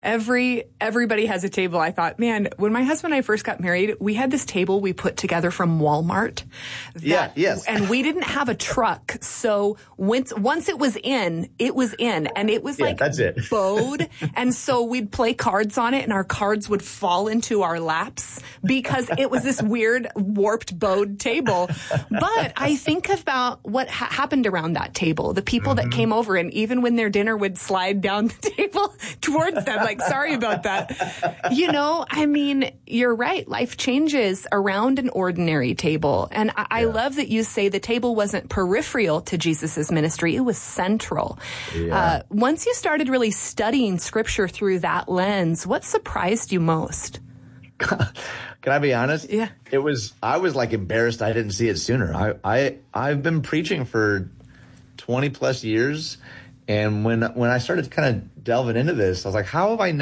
Everybody has a table. I thought, man, when my husband and I first got married, we had this table we put together from Walmart. Yes. And we didn't have a truck. So once it was in, and it was like that's it. bowed. And so we'd play cards on it and our cards would fall into our laps because it was this weird warped bowed table. But I think about what happened around that table, the people that came over, and even when their dinner would slide down the table towards them, like, sorry about that. I mean, you're right. Life changes around an ordinary table. And I love that you say the table wasn't peripheral to Jesus's ministry. It was central. Yeah. Once you started really studying scripture through that lens, what surprised you most? Can I be honest? Yeah. I was like embarrassed I didn't see it sooner. I've been preaching for 20 plus years. And when I started kind of delving into this, I was like, how have I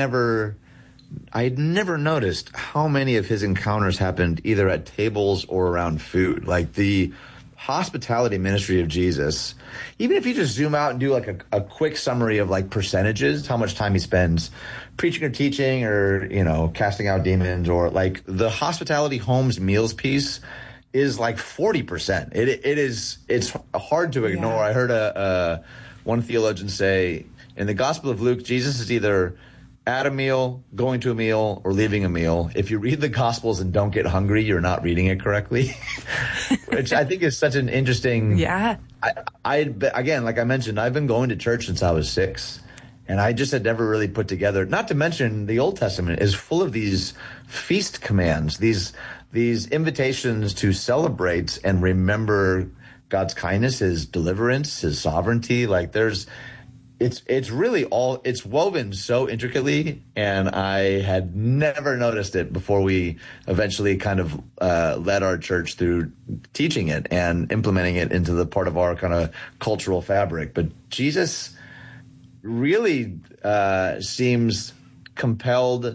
had never noticed how many of his encounters happened either at tables or around food. Like the hospitality ministry of Jesus, even if you just zoom out and do like a quick summary of like percentages, how much time he spends preaching or teaching or, casting out demons, or like the hospitality homes meals piece is like 40%. It's hard to ignore. Yeah. I heard one theologian say, in the Gospel of Luke, Jesus is either at a meal, going to a meal, or leaving a meal. If you read the Gospels and don't get hungry, you're not reading it correctly, which I think is such an interesting. Yeah. Again, like I mentioned, I've been going to church since I was 6, and I just had never really put together. Not to mention, the Old Testament is full of these feast commands, these invitations to celebrate and remember God's kindness, his deliverance, his sovereignty. Like it's really it's woven so intricately, and I had never noticed it before we eventually kind of led our church through teaching it and implementing it into the part of our kind of cultural fabric. But Jesus really seems compelled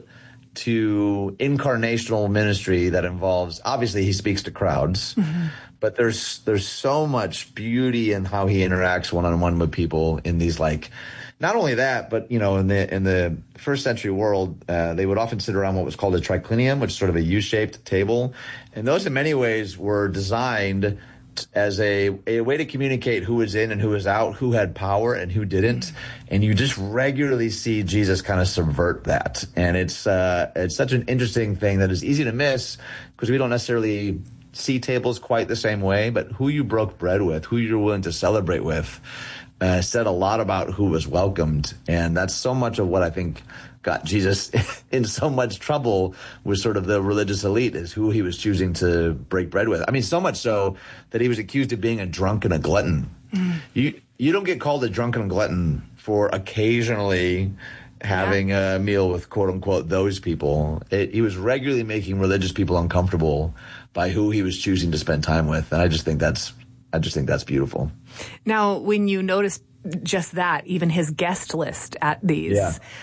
to incarnational ministry that involves, obviously he speaks to crowds, but there's so much beauty in how he interacts one-on-one with people in these, like, not only that, but in the first century world, they would often sit around what was called a triclinium, which is sort of a U-shaped table, and those in many ways were designed as a way to communicate who was in and who was out, who had power and who didn't. And you just regularly see Jesus kind of subvert that. And it's such an interesting thing that is easy to miss because we don't necessarily see tables quite the same way, but who you broke bread with, who you're willing to celebrate with, said a lot about who was welcomed. And that's so much of what I think got Jesus in so much trouble with sort of the religious elite, is who he was choosing to break bread with. I mean, so much so that he was accused of being a drunk and a glutton. You don't get called a drunk and a glutton for occasionally having a meal with, quote unquote, those people. He was regularly making religious people uncomfortable by who he was choosing to spend time with. And I just think that's beautiful. Now, when you notice just that, even his guest list at these,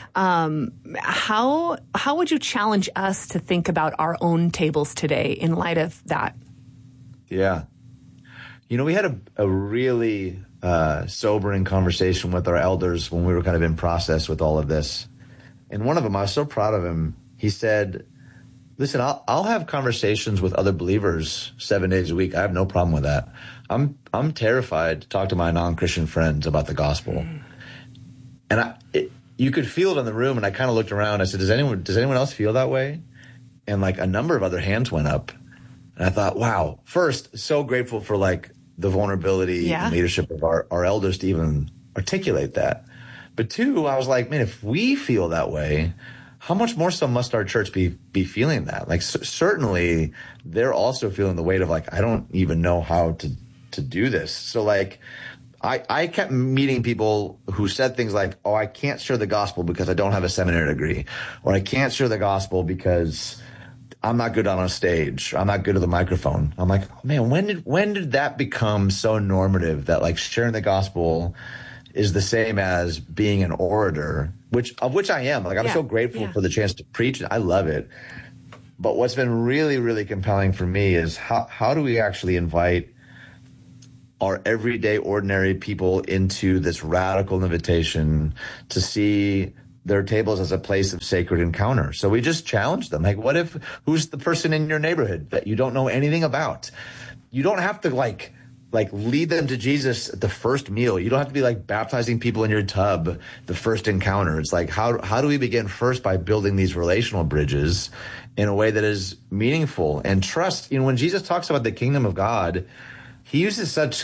how would you challenge us to think about our own tables today in light of that? Yeah. We had a really sobering conversation with our elders when we were kind of in process with all of this. And one of them, I was so proud of him. He said, listen, I'll have conversations with other believers 7 days a week. I have no problem with that. I'm terrified to talk to my non-Christian friends about the gospel. And you could feel it in the room, and I kind of looked around. I said, does anyone else feel that way? And like a number of other hands went up. And I thought, wow, first, so grateful for like the vulnerability and leadership of our elders to even articulate that. But two, I was like, man, if we feel that way, how much more so must our church be feeling that? Like, certainly they're also feeling the weight of like, I don't even know how to do this. So like, I kept meeting people who said things like, oh, I can't share the gospel because I don't have a seminary degree, or I can't share the gospel because I'm not good on a stage, I'm not good at the microphone. I'm like, man, when did that become so normative that like sharing the gospel is the same as being an orator, of which I am. Like, I'm so grateful for the chance to preach. I love it. But what's been really, really compelling for me is how do we actually invite our everyday, ordinary people into this radical invitation to see their tables as a place of sacred encounter. So we just challenge them. Like, who's the person in your neighborhood that you don't know anything about? You don't have to like lead them to Jesus at the first meal. You don't have to be like baptizing people in your tub the first encounter. It's like, how do we begin first by building these relational bridges in a way that is meaningful and trust? When Jesus talks about the kingdom of God, he uses such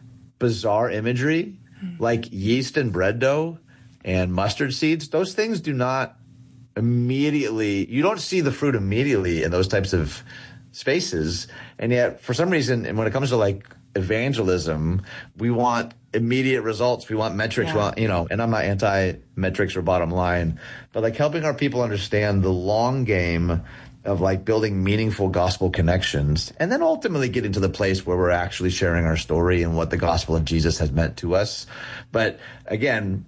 bizarre imagery like yeast and bread dough and mustard seeds. Those things do not immediately, you don't see the fruit immediately in those types of spaces. And yet, for some reason, and when it comes to like evangelism, we want immediate results. We want metrics. Yeah. We want, and I'm not anti-metrics or bottom line, but like helping our people understand the long game of like building meaningful gospel connections, and then ultimately getting to the place where we're actually sharing our story and what the gospel of Jesus has meant to us. But again,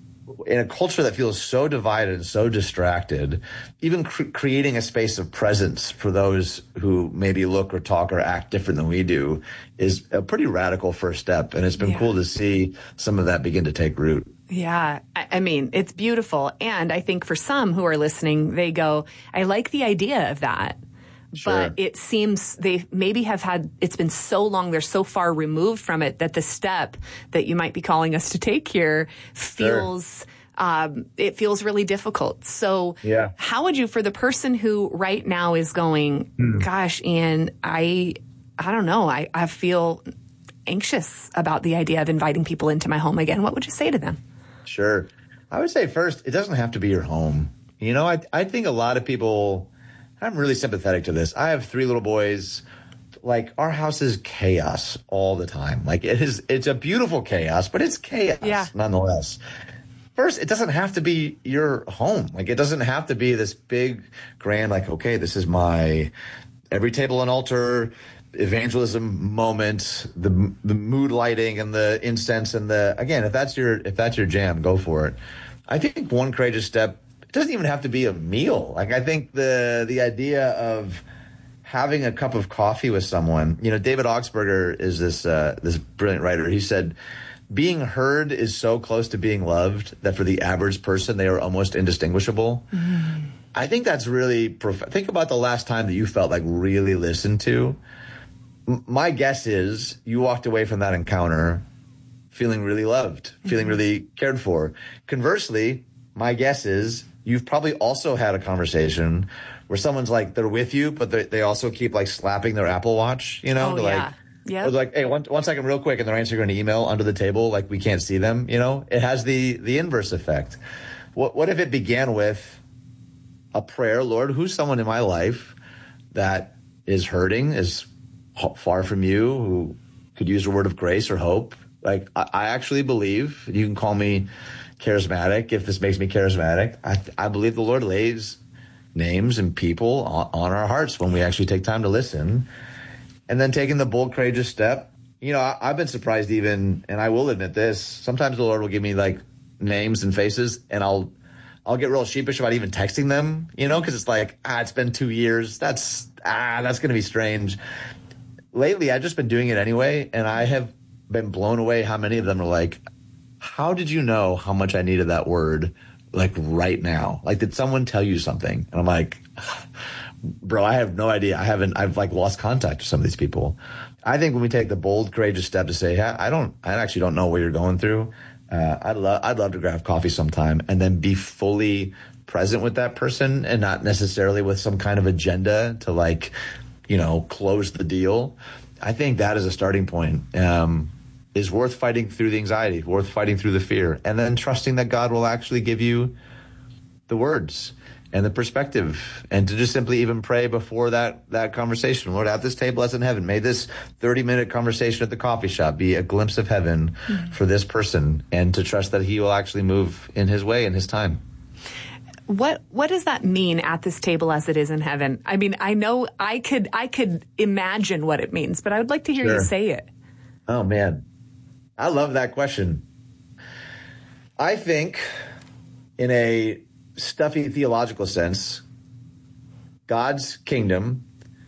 in a culture that feels so divided and so distracted, even creating a space of presence for those who maybe look or talk or act different than we do is a pretty radical first step. And it's been cool to see some of that begin to take root. Yeah. I mean, it's beautiful. And I think for some who are listening, they go, I like the idea of that. Sure. But it seems they maybe have it's been so long, they're so far removed from it that the step that you might be calling us to take here feels, it feels really difficult. So how would you, for the person who right now is going, gosh, Ian, I don't know, I feel anxious about the idea of inviting people into my home again. What would you say to them? Sure. I would say first, it doesn't have to be your home. I think a lot of people, I'm really sympathetic to this. I have 3 little boys. Like, our house is chaos all the time. Like, it's a beautiful chaos, but it's chaos nonetheless. First, it doesn't have to be your home. Like, it doesn't have to be this big, grand, like, okay, this is my every table and altar evangelism moment, the mood lighting and the incense and again, if that's your jam, go for it. I think one courageous step, it doesn't even have to be a meal. Like, I think the idea of having a cup of coffee with someone, David Augsburger is this brilliant writer. He said, being heard is so close to being loved that for the average person, they are almost indistinguishable. Mm. I think that's really think about the last time that you felt like really listened to. My guess is you walked away from that encounter feeling really loved, feeling really cared for. Conversely, my guess is you've probably also had a conversation where someone's like, they're with you, but they also keep like slapping their Apple Watch, Or like, hey, one second real quick, and they're answering an email under the table like we can't see them, It has the inverse effect. What if it began with a prayer, Lord, who's someone in my life that is hurting, is far from you, who could use a word of grace or hope? Like, I actually believe, you can call me charismatic if this makes me charismatic. I believe the Lord lays names and people on our hearts when we actually take time to listen. And then taking the bold, courageous step. I've been surprised even, and I will admit this, sometimes the Lord will give me like names and faces, and I'll get real sheepish about even texting them, because it's like, it's been 2 years. That's going to be strange. Lately, I've just been doing it anyway, and I have been blown away how many of them are like, how did you know how much I needed that word, like, right now? Like, did someone tell you something? And I'm like, bro, I have no idea. I've like lost contact with some of these people. I think when we take the bold, courageous step to say, hey, I actually don't know what you're going through. I'd love to grab coffee sometime, and then be fully present with that person, and not necessarily with some kind of agenda to like, close the deal. I think that is a starting point. Is worth fighting through the anxiety, worth fighting through the fear, and then trusting that God will actually give you the words and the perspective, and to just simply even pray before that conversation. Lord, at this table as in heaven, may this 30-minute conversation at the coffee shop be a glimpse of heaven for this person, and to trust that he will actually move in his way, in his time. What does that mean, at this table as it is in heaven? I mean, I know I could imagine what it means, but I would like to hear you say it. Oh, man. I love that question. I think in a stuffy theological sense, God's kingdom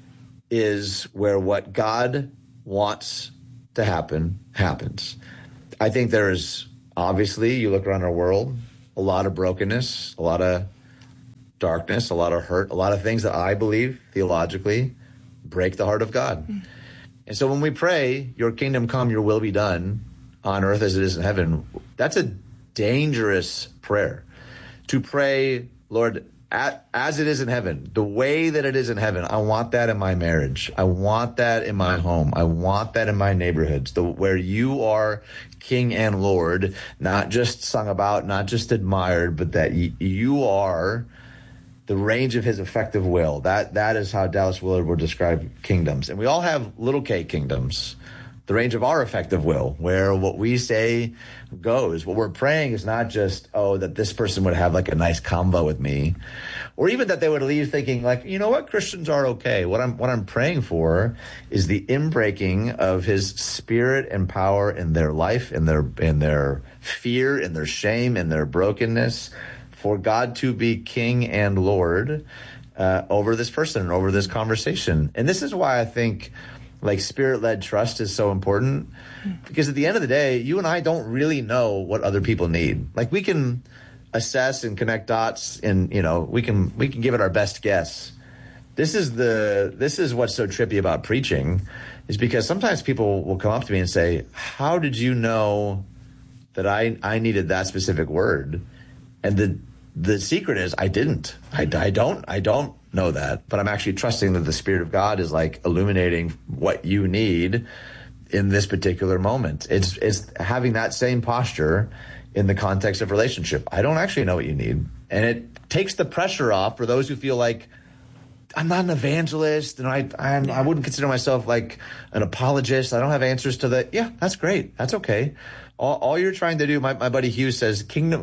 is where what God wants to happen happens. I think there's, obviously, you look around our world, a lot of brokenness, a lot of darkness, a lot of hurt, a lot of things that I believe theologically break the heart of God. And so when we pray, your kingdom come, your will be done on earth as it is in heaven, that's a dangerous prayer. To pray, Lord, as it is in heaven, the way that it is in heaven, I want that in my marriage. I want that in my home. I want that in my neighborhoods, where you are King and Lord, not just sung about, not just admired, but that you are the range of his effective will. That is how Dallas Willard would describe kingdoms. And we all have little k kingdoms, the range of our effective will, where what we say goes. What we're praying is not just, that this person would have like a nice convo with me, or even that they would leave thinking like, you know what, Christians are okay. What I'm praying for is the inbreaking of his spirit and power in their life, in their fear, in their shame, in their brokenness, for God to be King and Lord over this person and over this conversation. And this is why I think like spirit-led trust is so important, because at the end of the day, you and I don't really know what other people need. Like we can assess and connect dots, and we can give it our best guess. This is what's so trippy about preaching, is because sometimes people will come up to me and say, "How did you know that I needed that specific word?" And the secret is I didn't. I don't know that, but I'm actually trusting that the Spirit of God is like illuminating what you need in this particular moment. It's having that same posture in the context of relationship. I don't actually know what you need. And it takes the pressure off for those who feel like, I'm not an evangelist, and I wouldn't consider myself like an apologist. I don't have answers to that. Yeah, that's great. That's okay. All you're trying to do, my buddy Hugh says, kingdom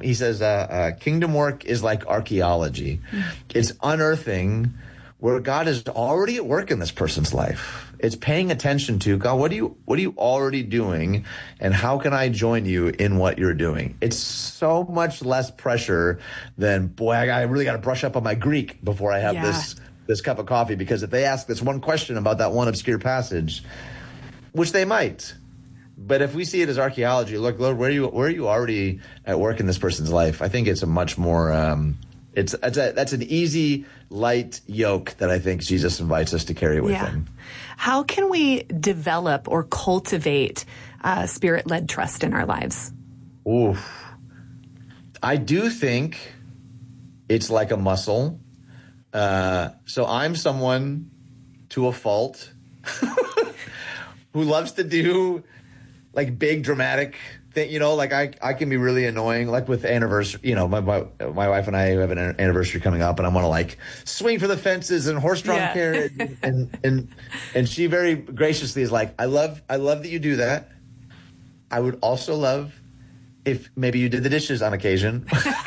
work is like archaeology. It's unearthing where God is already at work in this person's life. It's paying attention to, God, what are you already doing, and how can I join you in what you're doing? It's so much less pressure than, boy, I really got to brush up on my Greek before I have this cup of coffee, because if they ask this one question about that one obscure passage, which they might, but if we see it as archaeology, look, Lord, where are you already at work in this person's life? I think it's a much more that's an easy, light yoke that I think Jesus invites us to carry with him. How can we develop or cultivate spirit-led trust in our lives? Oof. I do think it's like a muscle. So I'm someone, to a fault, who loves to do like big dramatic thing, like I can be really annoying, like with anniversary, my wife and I have an anniversary coming up, and I want to like swing for the fences and horse-drawn carriage, and she very graciously is like, I love that you do that. I would also love if maybe you did the dishes on occasion.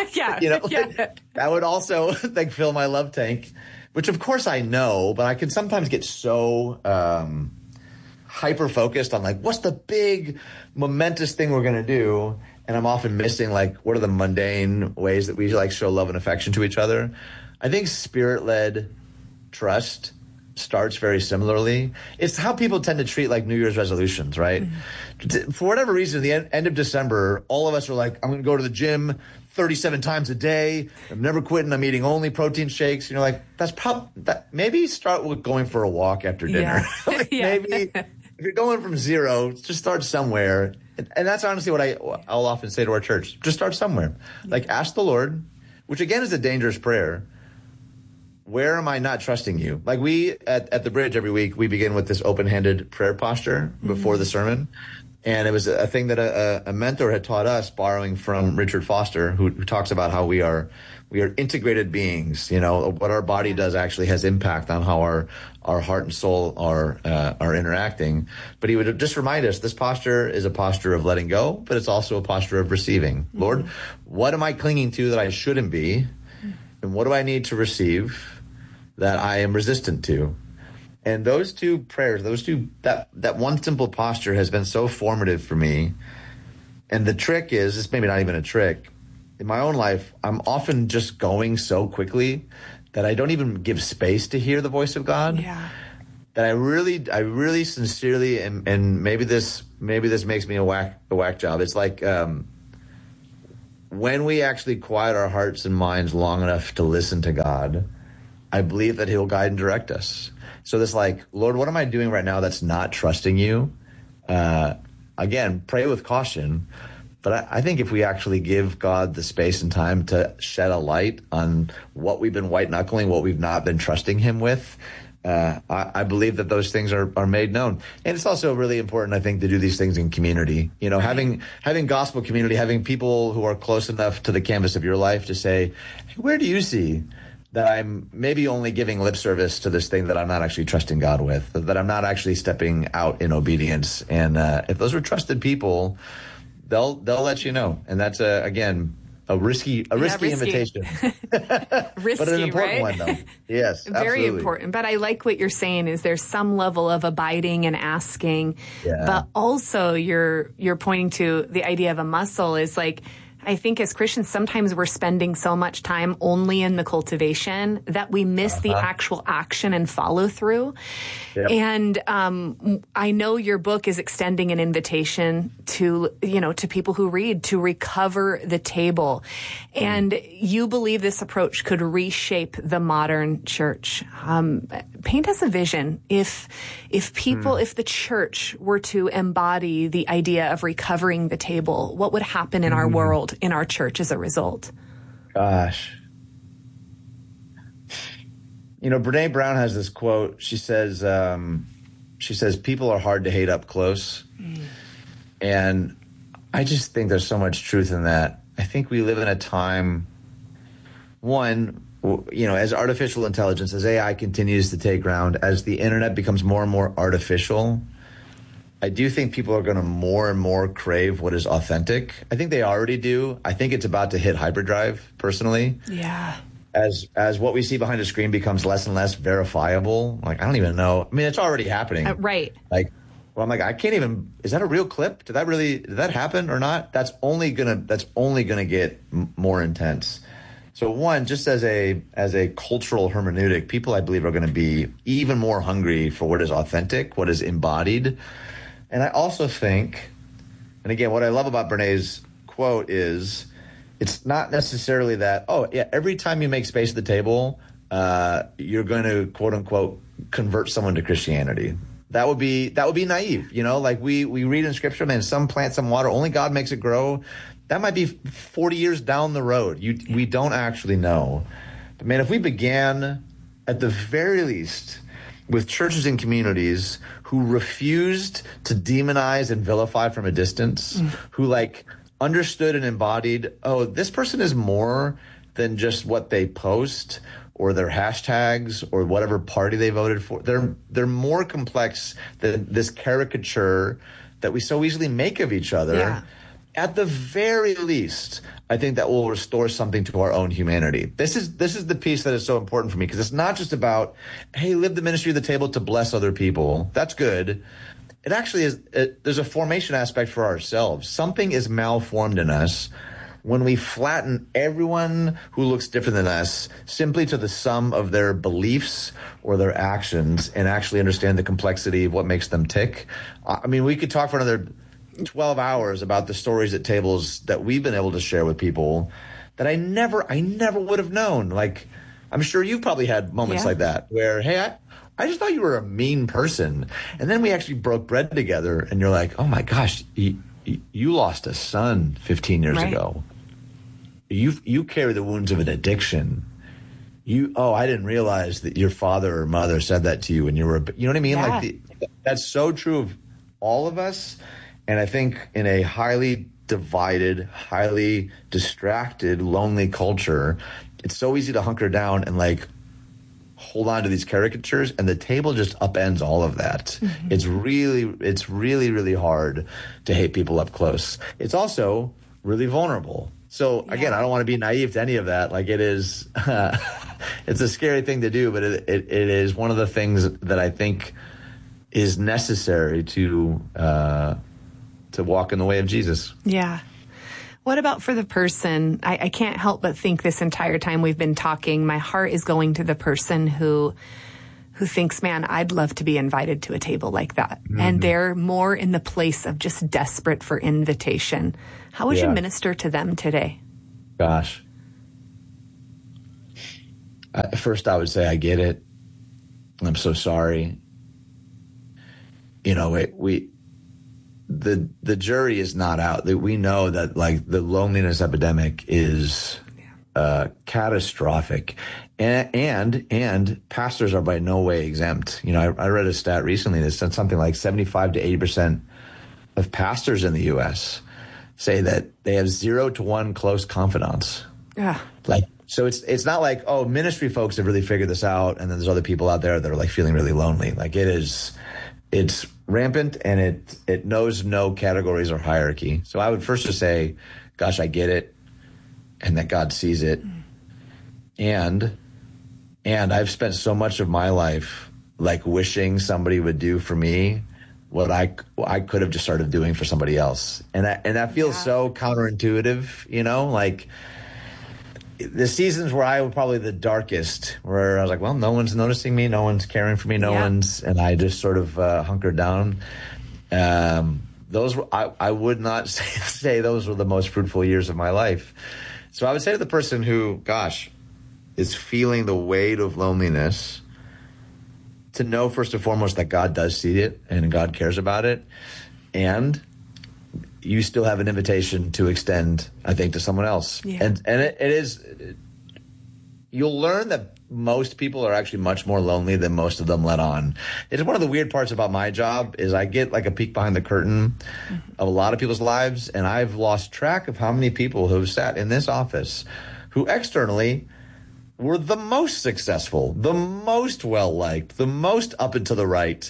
That would also like fill my love tank, which of course I know, but I can sometimes get so hyper-focused on like, what's the big momentous thing we're going to do? And I'm often missing like, what are the mundane ways that we like show love and affection to each other? I think spirit-led trust starts very similarly. It's how people tend to treat like New Year's resolutions, right? Mm-hmm. For whatever reason, the end of December, all of us are like, I'm going to go to the gym 37 times a day. I'm never quitting. I'm eating only protein shakes. Like, maybe start with going for a walk after dinner. Maybe if you're going from zero, just start somewhere. And that's honestly what I'll often say to our church. Just start somewhere. Like, ask the Lord, which again is a dangerous prayer. Where am I not trusting you? Like we, at the Bridge every week, we begin with this open-handed prayer posture before the sermon. And it was a thing that a mentor had taught us, borrowing from Richard Foster, who talks about how we are integrated beings. What our body does actually has impact on how our heart and soul are interacting. But he would just remind us, this posture is a posture of letting go, but it's also a posture of receiving. Mm-hmm. Lord, what am I clinging to that I shouldn't be? And what do I need to receive that I am resistant to? And those two prayers, that one simple posture has been so formative for me. And the trick is, it's maybe not even a trick. In my own life, I'm often just going so quickly that I don't even give space to hear the voice of God. Yeah. That I really sincerely, and maybe this makes me a whack job. It's like, when we actually quiet our hearts and minds long enough to listen to God, I believe that he'll guide and direct us. So this like, Lord, what am I doing right now that's not trusting you? Again, pray with caution. But I think if we actually give God the space and time to shed a light on what we've been white-knuckling, what we've not been trusting him with, I believe that those things are made known. And it's also really important, I think, to do these things in community. You know, having gospel community, having people who are close enough to the canvas of your life to say, hey, where do you see that I'm maybe only giving lip service to this thing that I'm not actually trusting God with, that I'm not actually stepping out in obedience? And if those are trusted people, they'll let you know. And that's again a risky invitation. Risky, but an important right? one though. Yes, very absolutely. important. But I like what you're saying is there's some level of abiding and asking, but also you're pointing to the idea of a muscle is like, I think as Christians, sometimes we're spending so much time only in the cultivation that we miss the actual action and follow through. Yep. And I know your book is extending an invitation to people who read to recover the table. And you believe this approach could reshape the modern church. Paint us a vision. If the church were to embody the idea of recovering the table, what would happen in our world, in our church as a result? Gosh. You know, Brene Brown has this quote. She says, people are hard to hate up close. And I just think there's so much truth in that. I think we live in a time, one, you know, as artificial intelligence, as AI continues to take ground, as the internet becomes more and more artificial, I do think people are going to more and more crave what is authentic. I think they already do. I think it's about to hit hyperdrive, personally. Yeah. As what we see behind a screen becomes less and less verifiable. Like, I don't even know. I mean, it's already happening. Right. Like, well, I'm like, I can't even, is that a real clip? Did that happen or not? That's only gonna get more intense. So one, just as a cultural hermeneutic, people I believe are going to be even more hungry for what is authentic, what is embodied. And I also think, and again, what I love about Brené's quote is it's not necessarily that, oh, yeah, every time you make space at the table, you're going to, quote unquote, convert someone to Christianity. That would be naive. You know, like we read in scripture, man, some plant, some water, only God makes it grow. That might be 40 years down the road. We don't actually know. But man, if we began at the very least with churches and communities who refused to demonize and vilify from a distance, who like understood and embodied, oh, this person is more than just what they post or their hashtags or whatever party they voted for. They're more complex than this caricature that we so easily make of each other. Yeah. At the very least, I think that will restore something to our own humanity. This is the piece that is so important for me, because it's not just about, hey, live the ministry of the table to bless other people. That's good. It actually is. There's a formation aspect for ourselves. Something is malformed in us when we flatten everyone who looks different than us simply to the sum of their beliefs or their actions and actually understand the complexity of what makes them tick. I mean, we could talk for another 12 hours about the stories at tables that we've been able to share with people that I never would have known. Like, I'm sure you've probably had moments like that where, hey, I just thought you were a mean person. And then we actually broke bread together and you're like, oh my gosh, you lost a son 15 years ago. You carry the wounds of an addiction. I didn't realize that your father or mother said that to you when you were, you know what I mean? Yeah. Like that's so true of all of us. And I think in a highly divided, highly distracted, lonely culture, it's so easy to hunker down and like hold on to these caricatures, and the table just upends all of that. Mm-hmm. It's really, really hard to hate people up close. It's also really vulnerable. So again, I don't want to be naive to any of that. Like it is, it's a scary thing to do, but it is one of the things that I think is necessary to walk in the way of Jesus. Yeah. What about for the person? I can't help but think this entire time we've been talking, my heart is going to the person who thinks, man, I'd love to be invited to a table like that. Mm-hmm. And they're more in the place of just desperate for invitation. How would you minister to them today? Gosh. First, I would say I get it. I'm so sorry. You know, the jury is not out. We know that like the loneliness epidemic is catastrophic, and pastors are by no way exempt. You know, I read a stat recently that said something like 75 to 80% of pastors in the U.S. say that they have 0 to 1 close confidants. Yeah. Like, so it's not like, oh, ministry folks have really figured this out, and then there's other people out there that are like feeling really lonely. Like it's rampant, and it knows no categories or hierarchy. So I would first just say, gosh, I get it, and that God sees it. And I've spent so much of my life like wishing somebody would do for me what I could have just started doing for somebody else. And that feels so counterintuitive, you know, like the seasons where I was probably the darkest, where I was like, well, no one's noticing me, no one's caring for me, and I just sort of hunkered down. Those I would not say those were the most fruitful years of my life. So I would say to the person who, gosh, is feeling the weight of loneliness, to know first and foremost that God does see it and God cares about it. And you still have an invitation to extend, I think, to someone else. Yeah. And it is, you'll learn that most people are actually much more lonely than most of them let on. It's one of the weird parts about my job is I get like a peek behind the curtain of a lot of people's lives, and I've lost track of how many people who have sat in this office who externally were the most successful, the most well-liked, the most up and to the right,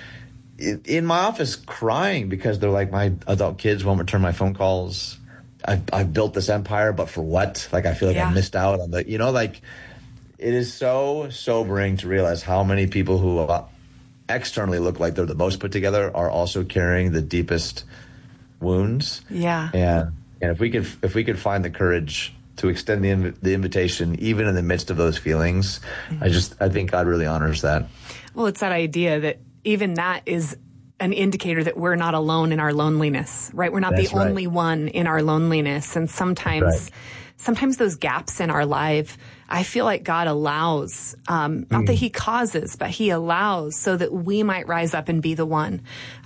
in my office crying because they're like, my adult kids won't return my phone calls. I've built this empire, but for what? Like, I feel like I missed out on the, you know, like, it is so sobering to realize how many people who externally look like they're the most put together are also carrying the deepest wounds. Yeah. And if we could find the courage to extend the invitation, even in the midst of those feelings, I think God really honors that. Well, it's that idea that even that is an indicator that we're not alone in our loneliness, right? We're not the only one in our loneliness. And sometimes those gaps in our life, I feel like God allows, not that he causes, but he allows so that we might rise up and be the one,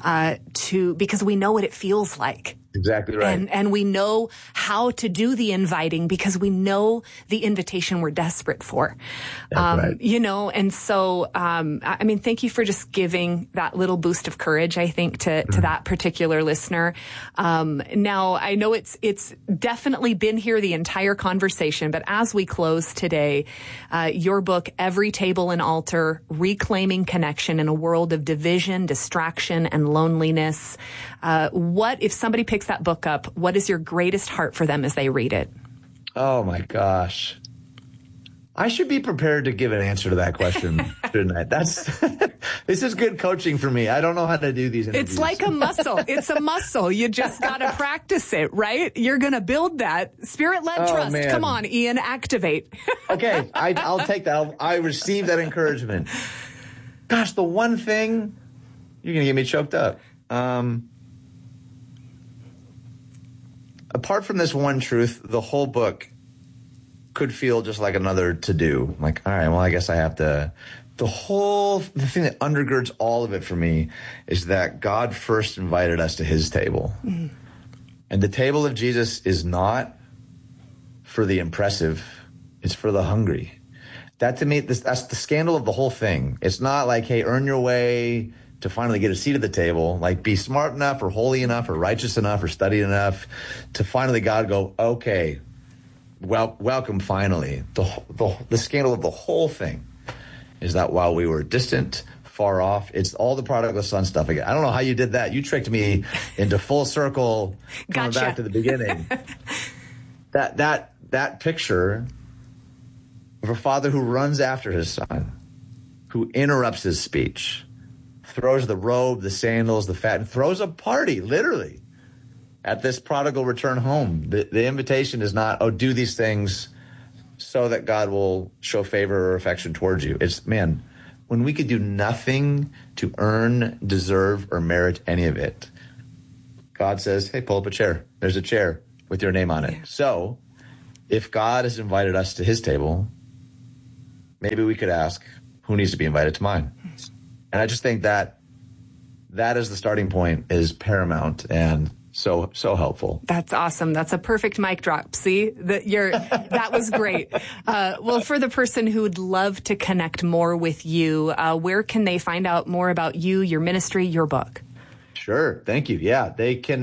because we know what it feels like. Exactly right. And we know how to do the inviting because we know the invitation we're desperate for. That's right. You know, and so, I mean, thank you for just giving that little boost of courage, I think, to that particular listener. Now, I know it's definitely been here the entire conversation, but as we close today, your book, Every Table and Altar, Reclaiming Connection in a World of Division, Distraction, and Loneliness. What, if somebody picks that book up, what is your greatest heart for them as they read it? Oh my gosh. I should be prepared to give an answer to that question, shouldn't I? This is good coaching for me. I don't know how to do these interviews. It's like a muscle. It's a muscle. You just got to practice it, right? You're going to build that. Spirit-led trust. Man. Come on, Ian, activate. Okay, I'll take that. I receive that encouragement. Gosh, the one thing, you're going to get me choked up. Apart from this one truth, the whole book could feel just like another to-do. Like, all right, well, I guess I have to. The thing that undergirds all of it for me is that God first invited us to his table. Mm. And the table of Jesus is not for the impressive. It's for the hungry. That, to me, that's the scandal of the whole thing. It's not like, hey, earn your way to finally get a seat at the table, like be smart enough or holy enough or righteous enough or studied enough to finally God go, okay, well, welcome finally. The scandal of the whole thing is that while we were distant, far off, it's all the prodigal son stuff again. I don't know how you did that. You tricked me into full circle, going back to the beginning. That picture of a father who runs after his son, who interrupts his speech, throws the robe, the sandals, the fat, and throws a party, literally, at this prodigal return home. The invitation is not, oh, do these things so that God will show favor or affection towards you. It's, man, when we could do nothing to earn, deserve, or merit any of it, God says, hey, pull up a chair. There's a chair with your name on it. Yeah. So if God has invited us to his table, maybe we could ask, who needs to be invited to mine? And I just think that is the starting point, is paramount and so helpful. That's awesome. That's a perfect mic drop. See, that was great. Well, for the person who would love to connect more with you, where can they find out more about you, your ministry, your book? Sure. Thank you. Yeah, they can,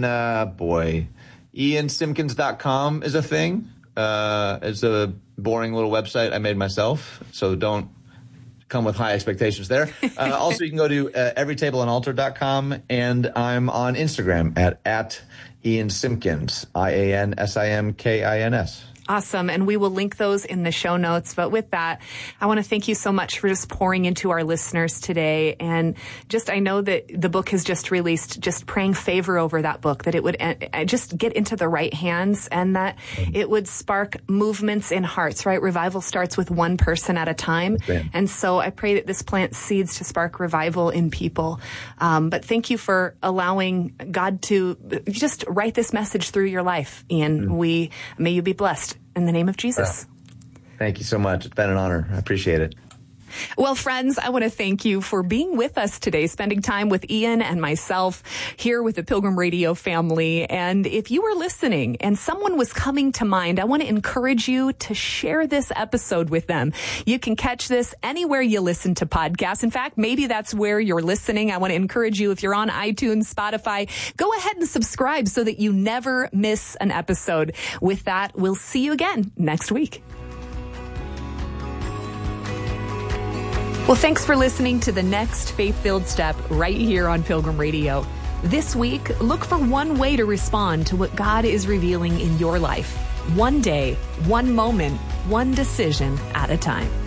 IanSimkins.com is a thing. It's a boring little website I made myself, so don't come with high expectations there. Also, you can go to everytableandaltar.com, and I'm on Instagram at Ian Simkins, IANSIMKINS. Awesome. And we will link those in the show notes. But with that, I want to thank you so much for just pouring into our listeners today. And I know that the book has just released, just praying favor over that book, that it would just get into the right hands and that it would spark movements in hearts, right? Revival starts with one person at a time. Okay. And so I pray that this plants seeds to spark revival in people. But thank you for allowing God to just write this message through your life, Ian. May you be blessed. In the name of Jesus. Thank you so much. It's been an honor. I appreciate it. Well, friends, I want to thank you for being with us today, spending time with Ian and myself here with the Pilgrim Radio family. And if you were listening and someone was coming to mind, I want to encourage you to share this episode with them. You can catch this anywhere you listen to podcasts. In fact, maybe that's where you're listening. I want to encourage you, if you're on iTunes, Spotify, go ahead and subscribe so that you never miss an episode. With that, we'll see you again next week. Well, thanks for listening to the next Faith-Filled Step right here on Pilgrim Radio. This week, look for one way to respond to what God is revealing in your life. One day, one moment, one decision at a time.